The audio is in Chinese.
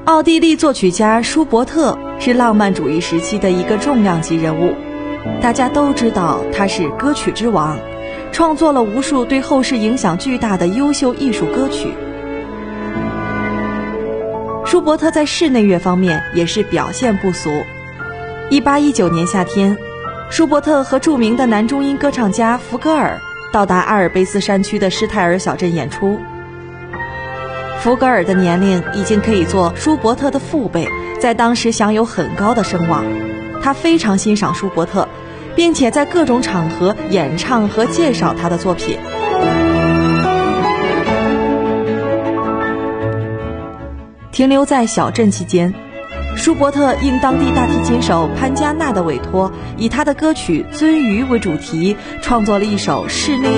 奥地利作曲家舒伯特是浪漫主义时期的一个重量级人物，大家都知道他是歌曲之王，创作了无数对后世影响巨大的优秀艺术歌曲。舒伯特在室内乐方面也是表现不俗。1819年夏天，舒伯特和著名的男中音歌唱家福格尔到达阿尔卑斯山区的施泰尔小镇演出。福格尔的年龄已经可以做舒伯特的父辈，在当时享有很高的声望。他非常欣赏舒伯特，并且在各种场合演唱和介绍他的作品。停留在小镇期间，舒伯特应当地大提琴手潘加纳的委托，以他的歌曲《鳟鱼》为主题，创作了一首室内